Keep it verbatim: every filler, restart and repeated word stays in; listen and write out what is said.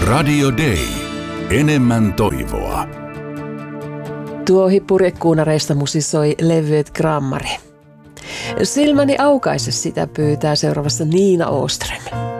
Radio Day. Enemmän toivoa. Tuohi purjekuunareista musisoi levyet grammari. Silmäni aukaise, sitä pyytää seuraavassa Niina Åström.